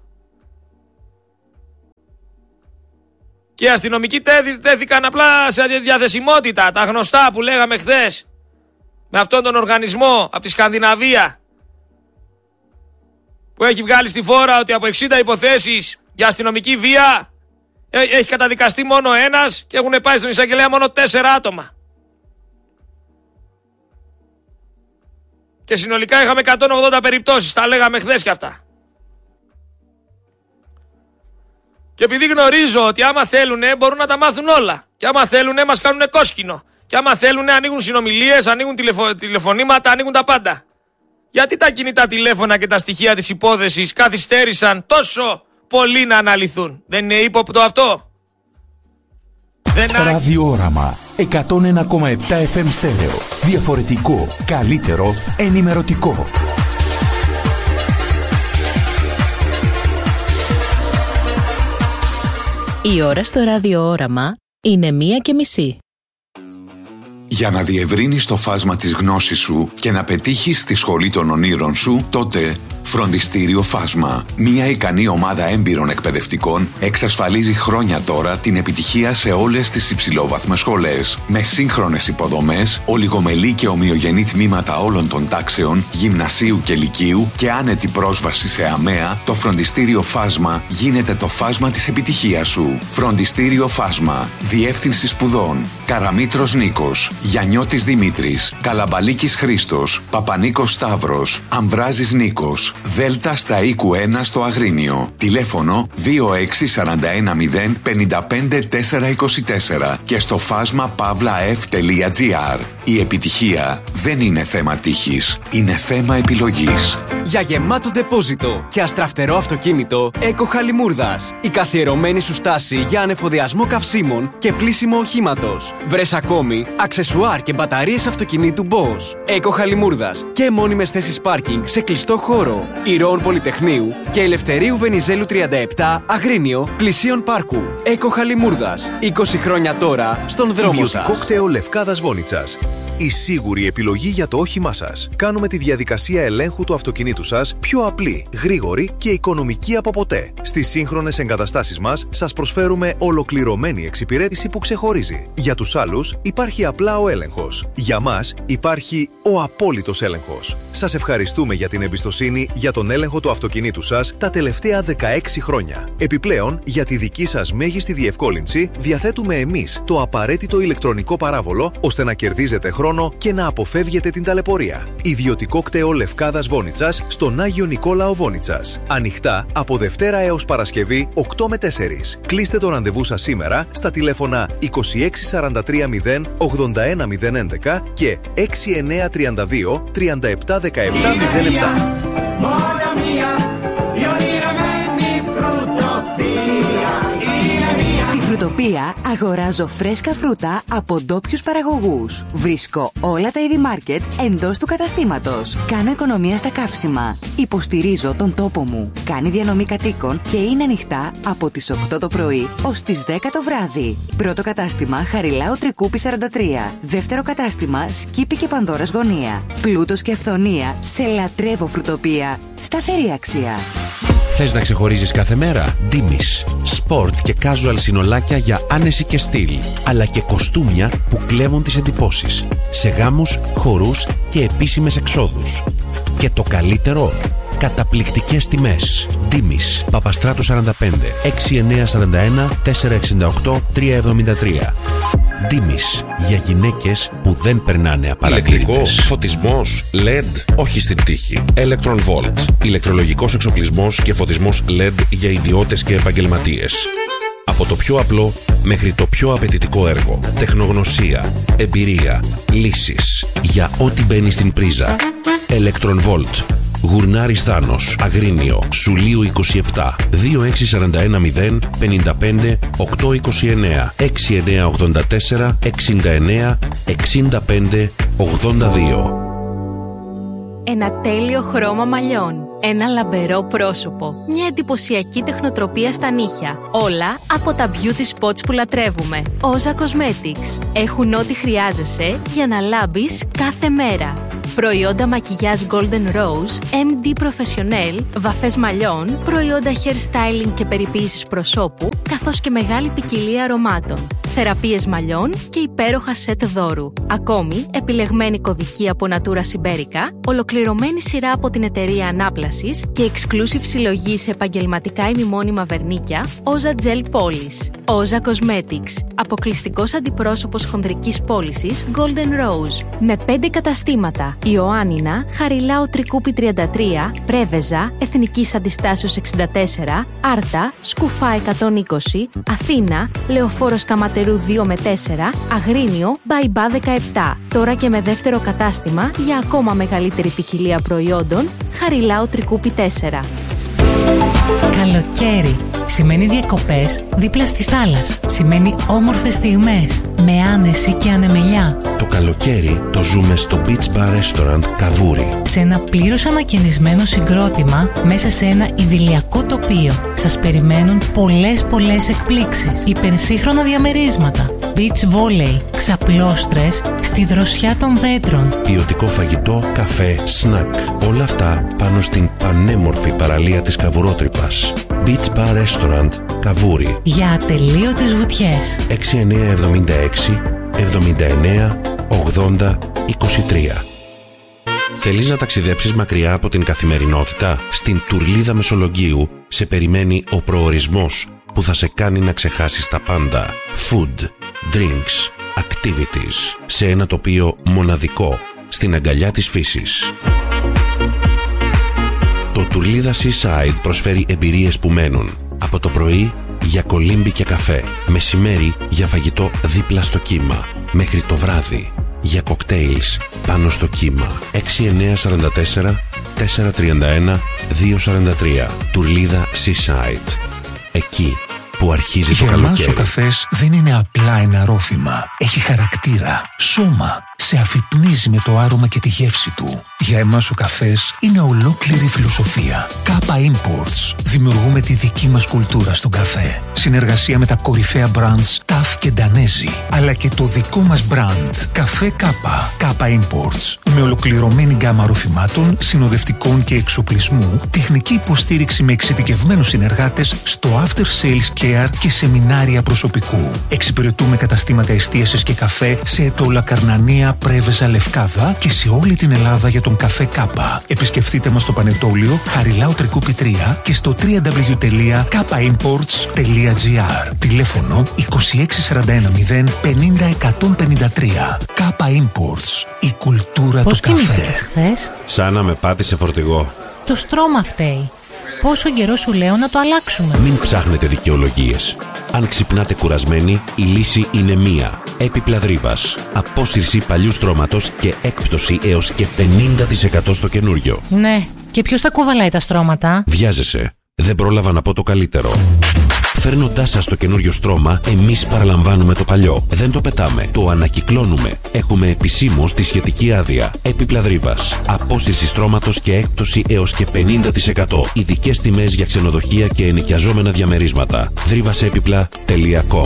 Και οι αστυνομικοί τέθηκαν απλά σε διαθεσιμότητα, τα γνωστά που λέγαμε χθες, με αυτόν τον οργανισμό από τη Σκανδιναβία, που έχει βγάλει στη φόρα ότι από 60 υποθέσεις για αστυνομική βία έχει καταδικαστεί μόνο ένας και έχουν πάει στον εισαγγελέα μόνο 4 άτομα. Και συνολικά είχαμε 180 περιπτώσεις, τα λέγαμε χθες και αυτά. Και επειδή γνωρίζω ότι άμα θέλουνε μπορούν να τα μάθουν όλα. Και άμα θέλουνε μας κάνουνε κόσκινο. Και άμα θέλουνε ανοίγουν συνομιλίες, ανοίγουν τηλεφωνήματα, ανοίγουν τα πάντα. Γιατί τα κινητά τηλέφωνα και τα στοιχεία της υπόθεσης καθυστέρησαν τόσο πολύ να αναλυθούν? Δεν είναι ύποπτο αυτό? Ραδιόραμα 101,7 FM στέρεο. Διαφορετικό, καλύτερο, ενημερωτικό. Η ώρα στο ραδιόραμα είναι 1:30. Για να διευρύνεις το φάσμα της γνώσης σου και να πετύχεις τη σχολή των ονείρων σου, τότε Φροντιστήριο Φάσμα. Μια ικανή ομάδα έμπειρων εκπαιδευτικών εξασφαλίζει χρόνια τώρα την επιτυχία σε όλες τις υψηλόβαθμες σχολές. Με σύγχρονες υποδομές, ολιγομελή και ομοιογενή τμήματα όλων των τάξεων, γυμνασίου και λυκείου και άνετη πρόσβαση σε ΑΜΕΑ, το Φροντιστήριο Φάσμα γίνεται το φάσμα της επιτυχίας σου. Φροντιστήριο Φάσμα. Διεύθυνση σπουδών: Καραμήτρος Νίκος, Γιαννιώτης Δημήτρης, Καλαμπαλίκης Χρήστος, Παπανίκος Σταύρος, Αμβράζης Νίκος. Δέλτα στα οίκου 1 στο Αγρίνιο. Τηλέφωνο 26410 55424 και στο φάσμα pavlaf.gr. Η επιτυχία δεν είναι θέμα τύχης, είναι θέμα επιλογής. Για γεμάτο ντεπόζιτο και αστραφτερό αυτοκίνητο, Eco Χαλιμούρδας. Η καθιερωμένη σου στάση για ανεφοδιασμό καυσίμων και πλύσιμο οχήματος. Βρες ακόμη αξεσουάρ και μπαταρίες αυτοκινήτου Bosch. Eco Χαλιμούρδας και μόνιμες θέσεις πάρκινγκ σε κλειστό χώρο. Ηρώων Πολυτεχνείου και Ελευθερίου Βενιζέλου 37, Αγρίνιο, πλησίον πάρκου. Eco Χαλιμούρδας. 20 χρόνια τώρα στον δρόμο σας. Ιδιωτικό κτέο Λευκάδας Βόνιτσας. Η σίγουρη επιλογή για το όχημά σας. Κάνουμε τη διαδικασία ελέγχου του αυτοκινήτου σας πιο απλή, γρήγορη και οικονομική από ποτέ. Στις σύγχρονες εγκαταστάσεις μας σας προσφέρουμε ολοκληρωμένη εξυπηρέτηση που ξεχωρίζει. Για τους άλλους υπάρχει απλά ο έλεγχος. Για μας υπάρχει ο απόλυτος έλεγχος. Σας ευχαριστούμε για την εμπιστοσύνη για τον έλεγχο του αυτοκινήτου σας τα τελευταία 16 χρόνια. Επιπλέον, για τη δική σας μέγιστη διευκόλυνση, διαθέτουμε εμείς το απαραίτητο ηλεκτρονικό παράβολο ώστε να κερδίζετε χρόνο και να αποφεύγετε την ταλαιπωρία. Ιδιωτικό κτέο Λευκάδας Βόνιτσας στον Άγιο Νικόλαο Βόνιτσας. Ανοιχτά από Δευτέρα έως Παρασκευή 8 με 4. Κλείστε το ραντεβού σας σήμερα στα τηλέφωνα 26430 81011 και 6932 371707. Φρουτοπία αγοράζω φρέσκα φρούτα από ντόπιους παραγωγούς. Βρίσκω όλα τα είδη μάρκετ εντός του καταστήματος. Κάνω οικονομία στα καύσιμα. Υποστηρίζω τον τόπο μου. Κάνει διανομή κατοίκων και είναι ανοιχτά από τις 8 το πρωί ως τις 10 το βράδυ. Πρώτο κατάστημα Χαριλάου Τρικούπη 43. Δεύτερο κατάστημα Σκύπη και Πανδώρας Γωνία. Πλούτος και αυθονία σε λατρεύω φρουτοπία. Σταθερή αξία. Θες να ξεχωρίζεις κάθε μέρα? Ντίμης. Σπορτ και casual συνολάκια για άνεση και στυλ, αλλά και κοστούμια που κλέβουν τις εντυπώσεις. Σε γάμους, χορούς και επίσημες εξόδους. Και το καλύτερο, καταπληκτικές τιμές. Ντίμης. Παπαστράτου 45, 6941 468 373. Ντίμης. Για γυναίκες που δεν περνάνε απαρατήρητες. Ηλεκτρικό, φωτισμός, LED, όχι στην τύχη. Electron Volt. Ηλεκτρολογικός εξοπλισμός και φωτισμός LED για ιδιώτες και επαγγελματίες. Από το πιο απλό μέχρι το πιο απαιτητικό έργο. Τεχνογνωσία, εμπειρία, λύσεις. Για ό,τι μπαίνει στην πρίζα. Electron Volt. Γουρνάρης Θάνος, Αγρίνιο, Σουλίου 27, 26410 55 829 6984 69 65 82. Ένα τέλειο χρώμα μαλλιών, ένα λαμπερό πρόσωπο, μια εντυπωσιακή τεχνοτροπία στα νύχια. Όλα από τα beauty spots που λατρεύουμε. Όζα Cosmetics. Έχουν ό,τι χρειάζεσαι για να λάμπεις κάθε μέρα. Προϊόντα μακιγιάζ Golden Rose, MD Professional, βαφές μαλλιών, προϊόντα hair styling και περιποίησης προσώπου, καθώς και μεγάλη ποικιλία αρωμάτων. θεραπείες μαλλιών και υπέροχα σετ δώρου. Ακόμη, επιλεγμένη κωδική από Natura Siberica, ολοκληρωμένη σειρά από την εταιρεία Ανάπλασης και exclusive συλλογή σε επαγγελματικά ημιμόνιμα βερνίκια, Oza Gel Polish. Oza Cosmetics, αποκλειστικός αντιπρόσωπος χονδρικής πώλησης Golden Rose. Με 5 καταστήματα: Ιωάννινα, Χαριλάου Τρικούπη 33, Πρέβεζα, Εθνικής Αντιστάσεως 64, Άρτα, Σκουφά 120, Αθήνα, Λεωφόρος Καματερού 2 με 4, Αγρίνιο, Μπαϊμπά 17. Τώρα και με δεύτερο κατάστημα για ακόμα μεγαλύτερη ποικιλία προϊόντων, Χαριλάου Τρικούπη 4. Καλοκαίρι σημαίνει διακοπές δίπλα στη θάλασσα. Σημαίνει όμορφες στιγμές με άνεση και ανεμελιά. Το καλοκαίρι το ζούμε στο Beach Bar Restaurant Καβούρι. Σε ένα πλήρως ανακαινισμένο συγκρότημα μέσα σε ένα ιδηλιακό τοπίο. Σας περιμένουν πολλές εκπλήξεις. Υπερσύγχρονα διαμερίσματα. Beach volley, ξαπλώστρες στη δροσιά των δέντρων. Ποιοτικό φαγητό, καφέ, σνακ. Όλα αυτά πάνω στην πανέμορφη παραλία της Καβουρότρυπας. Beach Bar Restaurant Καβούρι. Για ατελείωτες βουτιές. 6976 79 80 23. Θέλεις να ταξιδέψεις μακριά από την καθημερινότητα? Στην Τουρλίδα Μεσολογγίου σε περιμένει ο προορισμός που θα σε κάνει να ξεχάσεις τα πάντα. Food, drinks, activities, σε ένα τοπίο μοναδικό, στην αγκαλιά της φύσης. Το Τουρλίδα Seaside προσφέρει εμπειρίες που μένουν. Από το πρωί για κολύμπι και καφέ, μεσημέρι για φαγητό δίπλα στο κύμα, μέχρι το βράδυ για κοκτέιλς πάνω στο κύμα. 6944 431 243. Τουρλίδα Seaside. Εκεί που αρχίζει το καλοκαίρι. Για μας ο καφές δεν είναι απλά ένα ρόφημα. Έχει χαρακτήρα, σώμα. Σε αφυπνίζει με το άρωμα και τη γεύση του. Για εμάς ο καφές είναι ολόκληρη φιλοσοφία. Κάπα Imports. Δημιουργούμε τη δική μας κουλτούρα στον καφέ. Συνεργασία με τα κορυφαία brands TAF και Danesi. Αλλά και το δικό μας brand. Καφέ Κάπα. Κάπα Imports. Με ολοκληρωμένη γκάμα ροφημάτων, συνοδευτικών και εξοπλισμού. Τεχνική υποστήριξη με εξειδικευμένους συνεργάτες στο after sales care και σεμινάρια προσωπικού. Εξυπηρετούμε καταστήματα εστίασης και καφέ σε Ετώλα, Καρνανία, Πρέβεζα, Λευκάδα και σε όλη την Ελλάδα για τον καφέ Κάπα. Επισκεφτείτε μας στο Πανετόλιο, Χαριλάου Τρικούπη 3 και στο www.kapaimports.gr. Τηλέφωνο 26410 50 153. Κάπα Imports. Η κουλτούρα Πώς του καφέ. κοιμήθηκες χθες? Σαν να με πάτησε φορτηγό. Το στρώμα φταίει. Πόσο καιρό σου λέω να το αλλάξουμε? Μην ψάχνετε δικαιολογίες. Αν ξυπνάτε κουρασμένοι, η λύση είναι μία. Έπιπλα Δρύβας. Απόσυρση παλιού στρώματος και έκπτωση έως και 50% στο καινούριο. Ναι, και ποιος τα κουβαλάει τα στρώματα? Βιάζεσαι. Δεν πρόλαβα να πω το καλύτερο. Φέρνοντάς σας το καινούριο στρώμα, εμείς παραλαμβάνουμε το παλιό. Δεν το πετάμε, το ανακυκλώνουμε. Έχουμε επισήμως τη σχετική άδεια. Έπιπλα Δρύβας. Απόσυρση στρώματος και έκπτωση έως και 50%. Ειδικές τιμές για ξενοδοχεία και ενοικιαζόμενα διαμερίσματα. Δρύβασέπιπλα.com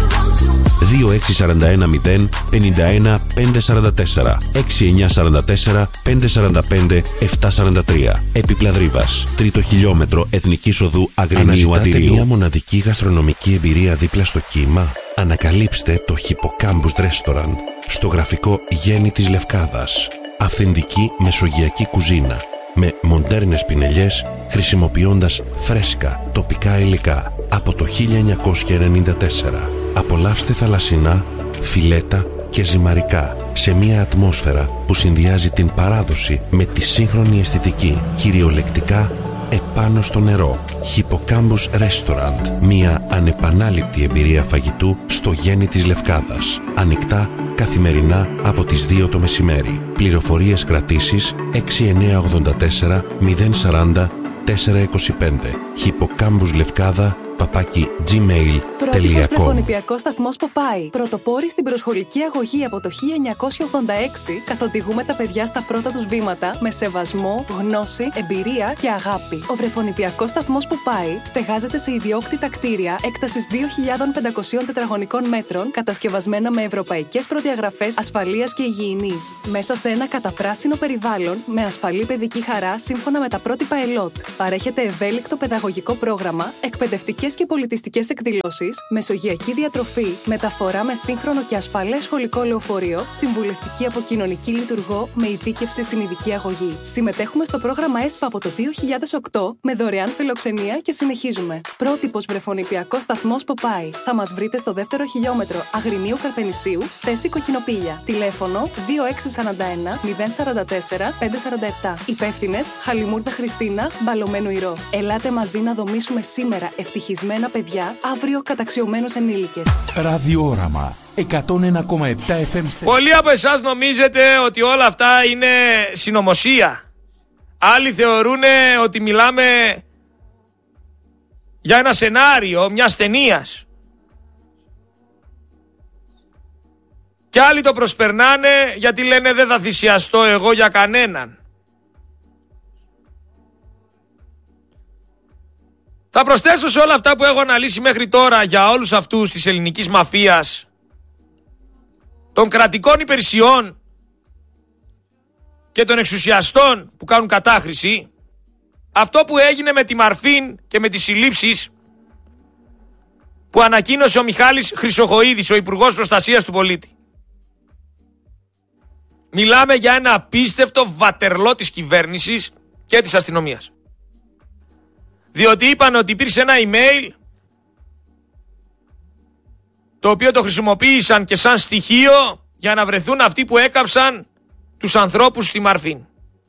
2641 051 544 6944 545 743. Έπιπλα Δρύβας. Τρίτο χιλιόμετρο Εθνικής Οδού Αγρινίου Αντιρίου. Αναζητάτε μια μοναδική γαστρονομική εμπειρία δίπλα στο κύμα? Ανακαλύψτε το Hippocampus Restaurant στο γραφικό Γέννη της Λευκάδας. Αυθεντική μεσογειακή κουζίνα με μοντέρνες πινελιές, χρησιμοποιώντας φρέσκα τοπικά υλικά από το 1994. Απολαύστε θαλασσινά, φιλέτα και ζυμαρικά σε μια ατμόσφαιρα που συνδυάζει την παράδοση με τη σύγχρονη αισθητική, κυριολεκτικά επάνω στο νερό. Hippocampus Restaurant, μια ανεπανάληπτη εμπειρία φαγητού στο Γέννη της Λευκάδας. Ανοιχτά καθημερινά από τις 2 το μεσημέρι. Πληροφορίες κρατήσεις 6984 040 425. Hippocampus Λευκάδα @gmail.com. Πρότυπος βρεφονιπιακός σταθμός Ποπάι. Πρωτοπόροι στην προσχολική αγωγή από το 1986, καθοδηγούμε τα παιδιά στα πρώτα τους βήματα με σεβασμό, γνώση, εμπειρία και αγάπη. Ο βρεφονιπιακός σταθμός Ποπάι στεγάζεται σε ιδιόκτητα κτίρια έκτασης 2.500 τετραγωνικών μέτρων, κατασκευασμένα με ευρωπαϊκές προδιαγραφές ασφαλείας και υγιεινής. Μέσα σε ένα καταπράσινο περιβάλλον με ασφαλή παιδική χαρά σύμφωνα με τα πρότυπα ΕΛΟΤ. Παρέχεται ευέλικτο παιδαγωγικό πρόγραμμα, εκπαιδευτικές και πολιτιστικές εκδηλώσεις, μεσογειακή διατροφή, μεταφορά με σύγχρονο και ασφαλές σχολικό λεωφορείο, συμβουλευτική από κοινωνική λειτουργό με ειδίκευση στην ειδική αγωγή. Συμμετέχουμε στο πρόγραμμα ΕΣΠΑ από το 2008 με δωρεάν φιλοξενία και συνεχίζουμε. Πρότυπος βρεφονιπιακός σταθμός Ποπάι. Θα μας βρείτε στο δεύτερο χιλιόμετρο Αγρινίου Καρπενησίου, θέση Κοκκινοπήλια. Τηλέφωνο 2641 044 547. Υπεύθυνες Χαλιμούρδα Χριστίνα, Μπαλωμένου Ηρώ. Ελάτε μαζί να δομήσουμε σήμερα ευτυχισμένα παιδιά, αύριο καταξιωμένους ενήλικες. Ραδιόραμα 101,7 FM. Πολλοί από εσάς νομίζετε ότι όλα αυτά είναι συνωμοσία. Άλλοι θεωρούν ότι μιλάμε για ένα σενάριο μιας ταινίας. Και άλλοι το προσπερνάνε γιατί λένε δεν θα θυσιαστώ εγώ για κανέναν. Θα προσθέσω σε όλα αυτά που έχω αναλύσει μέχρι τώρα για όλους αυτούς της ελληνικής μαφίας, των κρατικών υπηρεσιών και των εξουσιαστών που κάνουν κατάχρηση, αυτό που έγινε με τη Μαρφίν και με τις συλλήψεις που ανακοίνωσε ο Μιχάλης Χρυσοχοΐδης, ο Υπουργός Προστασίας του Πολίτη. Μιλάμε για ένα απίστευτο βατερλό της κυβέρνησης και της αστυνομίας. Διότι είπαν ότι υπήρξε ένα email το οποίο το χρησιμοποίησαν και σαν στοιχείο για να βρεθούν αυτοί που έκαψαν τους ανθρώπους στη Μαρφίν.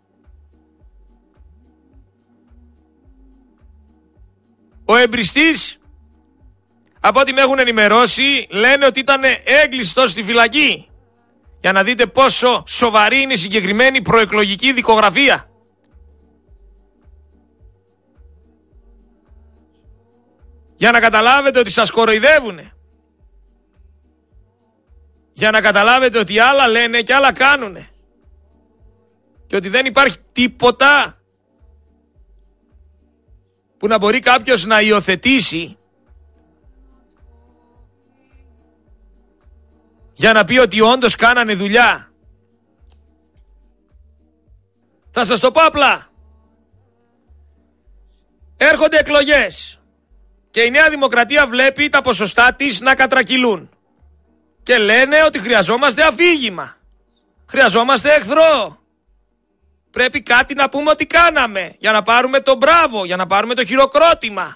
Ο εμπριστής, από ό,τι με έχουν ενημερώσει, λένε ότι ήταν έγκλειστος στη φυλακή. Για να δείτε πόσο σοβαρή είναι η συγκεκριμένη προεκλογική δικογραφία. Για να καταλάβετε ότι σας κοροϊδεύουνε. Για να καταλάβετε ότι άλλα λένε και άλλα κάνουνε. Και ότι δεν υπάρχει τίποτα που να μπορεί κάποιος να υιοθετήσει για να πει ότι όντως κάνανε δουλειά. Θα σας το πω απλά. Έρχονται εκλογές και η Νέα Δημοκρατία βλέπει τα ποσοστά της να κατρακυλούν. Και λένε ότι χρειαζόμαστε αφήγημα. Χρειαζόμαστε εχθρό. Πρέπει κάτι να πούμε ότι κάναμε για να πάρουμε το μπράβο, για να πάρουμε το χειροκρότημα.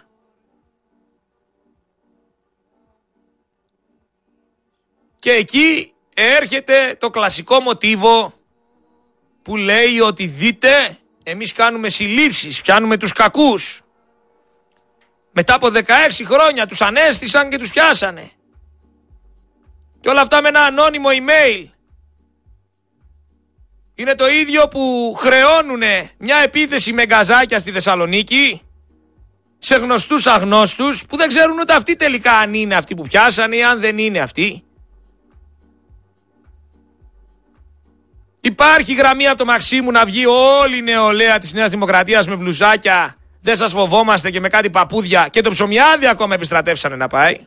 Και εκεί έρχεται το κλασικό μοτίβο που λέει ότι δείτε, εμείς κάνουμε συλλήψεις, πιάνουμε τους κακούς. Μετά από 16 χρόνια τους ανέστησαν και τους πιάσανε. Και όλα αυτά με ένα ανώνυμο email. Είναι το ίδιο που χρεώνουνε μια επίθεση με γκαζάκια στη Θεσσαλονίκη σε γνωστούς αγνώστους που δεν ξέρουν ούτε αυτοί τελικά αν είναι αυτοί που πιάσανε ή αν δεν είναι αυτοί. Υπάρχει γραμμή από το Μαξίμου να βγει όλη η νεολαία της Νέας Δημοκρατίας με μπλουζάκια, δεν σας φοβόμαστε, και με κάτι παπούδια, και το ψωμιάδι ακόμα επιστρατεύσανε να πάει.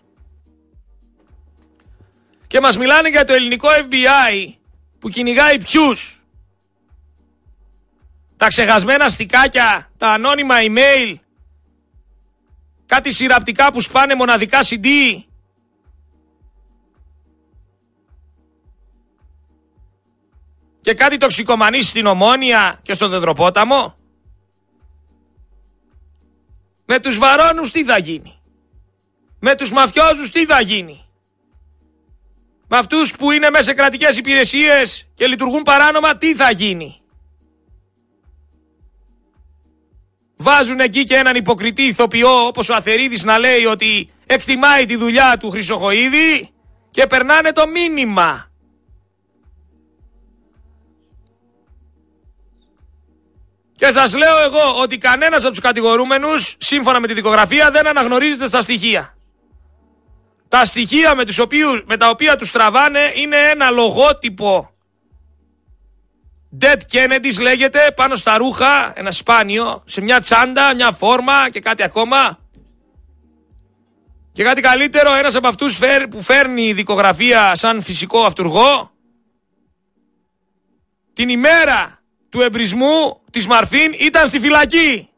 Και μας μιλάνε για το ελληνικό FBI που κυνηγάει ποιους? Τα ξεχασμένα στικάκια, τα ανώνυμα email, κάτι συρραπτικά που σπάνε μοναδικά CD. Και κάτι τοξικομανείς στην Ομόνια και στο Δεδροπόταμο. Με τους βαρώνους τι θα γίνει? Με τους μαφιόζους τι θα γίνει? Με αυτούς που είναι μέσα σε κρατικές υπηρεσίες και λειτουργούν παράνομα τι θα γίνει? Βάζουν εκεί και έναν υποκριτή ηθοποιό όπως ο Αθερίδης να λέει ότι εκτιμάει τη δουλειά του Χρυσοχοΐδη και περνάνε το μήνυμα. Και σας λέω εγώ ότι κανένας από τους κατηγορούμενους, σύμφωνα με τη δικογραφία, δεν αναγνωρίζεται στα στοιχεία. Τα στοιχεία με τα οποία τους τραβάνε είναι ένα λογότυπο Dead Kennedys λέγεται, πάνω στα ρούχα, ένα σπάνιο, σε μια τσάντα, μια φόρμα και κάτι ακόμα. Και κάτι καλύτερο, ένας από αυτούς που φέρνει η δικογραφία σαν φυσικό αυτουργό, την ημέρα του εμπρισμού της Μαρφίν ήταν στη φυλακή.